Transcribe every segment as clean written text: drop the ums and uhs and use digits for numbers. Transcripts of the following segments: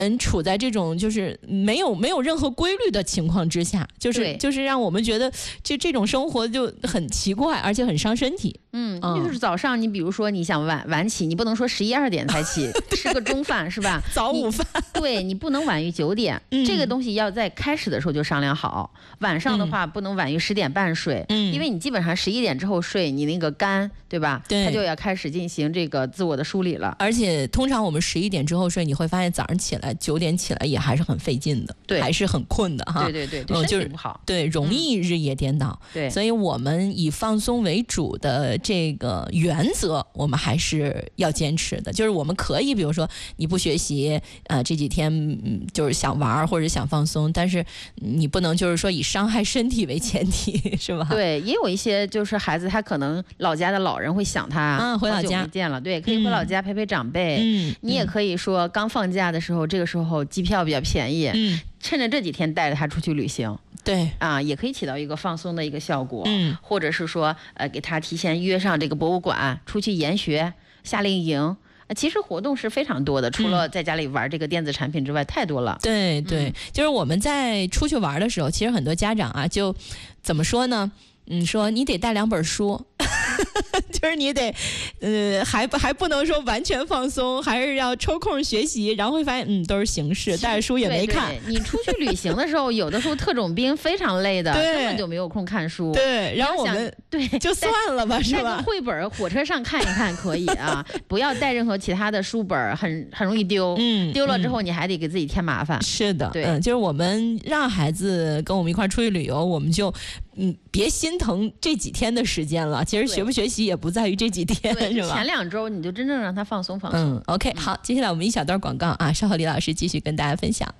处在这种就是没有任何规律的情况之下，就是让我们觉得这种生活就很奇怪，而且很伤身体。 就是早上你比如说你想晚起，你不能说11、12点才起吃个中饭是吧？ 早午饭， 对，你不能晚于9点，这个东西要在开始的时候就商量好。晚上的话不能晚于10点半睡，因为你基本上11点之后睡，你那个肝对吧？对，它就要开始进行这个自我的梳理了。 而且通常我们11点之后睡，你会发现早上起来9点起来也还是很费劲的，对，还是很困的哈。 对，身体不好， 对，容易日夜颠倒。对，所以我们以放松为主的这个原则，我们还是要坚持的。就是我们可以，比如说你不学习，这几天就是想玩或者想放松，但是你不能就是说以伤害身体为前提，是吧？ 对，也有一些就是孩子，他可能老家的老人会想他， 回老家好久没见了，对，可以回老家陪陪长辈。你也可以说刚放假的时候，这个时候机票比较便宜，趁着这几天带着他出去旅行。 对也可以起到一个放松的一个效果。或者是说给他提前约上这个博物馆，出去研学、夏令营。其实活动是非常多的，除了在家里玩这个电子产品之外，太多了。 对，就是我们在出去玩的时候，其实很多家长就怎么说呢？说你得带2本书。就是你得，还不能说完全放松，还是要抽空学习，然后会发现，都是形式，带着书也没看。 对，你出去旅行的时候，有的时候特种兵非常累的，根本就没有空看书。 对，然后我们就算了吧，是吧？ 带个绘本，火车上看一看可以啊，不要带任何其他的书本，很容易丢。丢了之后你还得给自己添麻烦。 是的，对，就是我们让孩子跟我们一块出去旅游，我们就别心疼这几天的时间了。其实学不学习也不在于这几天，是吧？ 前2周你就真正让他放松放松。 OK， 好，接下来我们一小段广告啊，稍后李老师继续跟大家分享。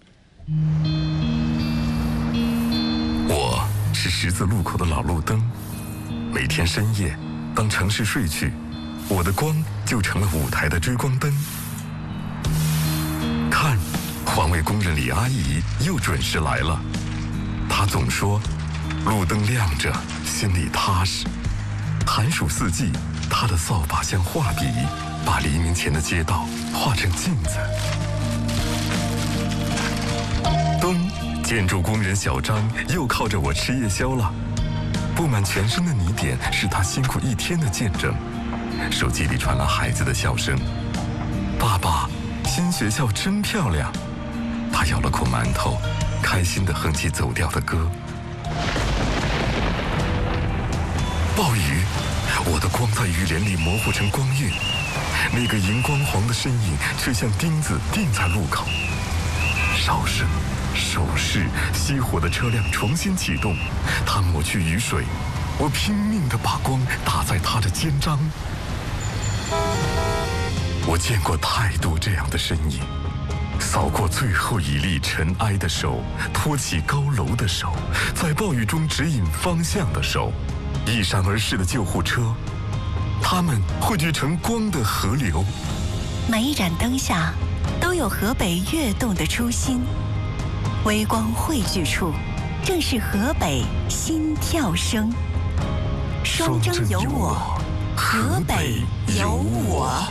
我是十字路口的老路灯，每天深夜，当城市睡去，我的光就成了舞台的追光灯。看，环卫工人李阿姨又准时来了。她总说，路灯亮着，心里踏实。寒暑四季，她的扫把像画笔，把黎明前的街道画成镜子。冬，建筑工人小张又靠着我吃夜宵了。布满全身的泥点是他辛苦一天的见证。手机里传来孩子的笑声：“爸爸，新学校真漂亮。”他咬了口馒头，开心地哼起走调的歌。暴雨，我的光在雨帘里模糊成光晕，那个荧光黄的身影却像钉子钉在路口。哨声、手势，熄火的车辆重新启动，他抹去雨水，我拼命地把光打在他的肩章。我见过太多这样的身影，扫过最后一粒尘埃的手，托起高楼的手，在暴雨中指引方向的手，一闪而逝的救护车，它们汇聚成光的河流。 每一盏灯下都有河北跃动的初心，微光汇聚处正是河北心跳声。双征有我，河北有我。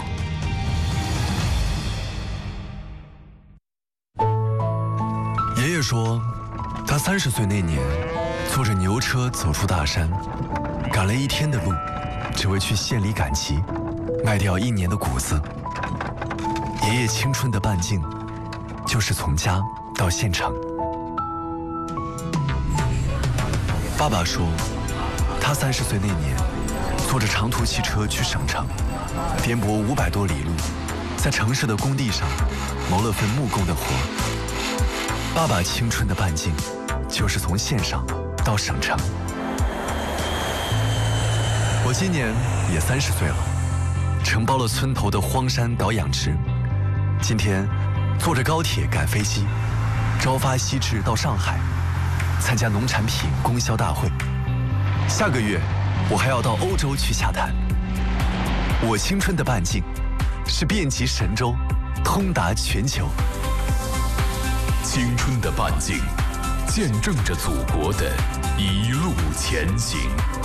爷爷说，他30岁那年，坐着牛车走出大山，赶了1天的路，只为去县里赶集，卖掉1年的谷子。爷爷青春的半径，就是从家到县城。爸爸说，他30岁那年，坐着长途汽车去省城，颠簸500多里路，在城市的工地上谋了份木工的活。爸爸青春的半径，就是从县上到省城。我今年也30岁了，承包了村头的荒山岛养殖。今天坐着高铁赶飞机，朝发夕至到上海，参加农产品供销大会。下个月我还要到欧洲去洽谈。我青春的半径，是遍及神州，通达全球。 青春的半径，见证着祖国的一路前行。